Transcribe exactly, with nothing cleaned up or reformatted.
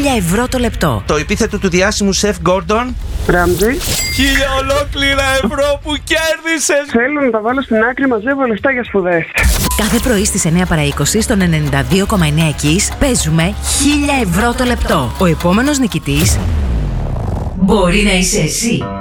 χίλια ευρώ το λεπτό. Το επίθετο του διάσημου σεφ Γκόρντον. Ράμζι. Χίλια ολόκληρα ευρώ που κέρδισες. Θέλω να τα βάλω στην άκρη, μαζεύω λεφτά για σπουδές. Κάθε πρωί στις εννιά παρά είκοσι στον ενενήντα δύο κόμμα εννέα Kiss παίζουμε χίλια ευρώ το λεπτό. Ο επόμενος νικητής μπορεί να είσαι εσύ.